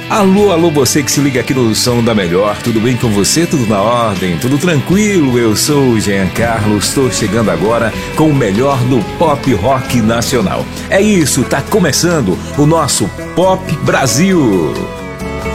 Alô, alô, você que se liga aqui no Som da Melhor, tudo bem com você? Tudo na ordem? Tudo tranquilo? Eu sou o Jean Carlos, estou chegando agora com o melhor do pop rock nacional. É isso, tá começando o nosso Pop Brasil.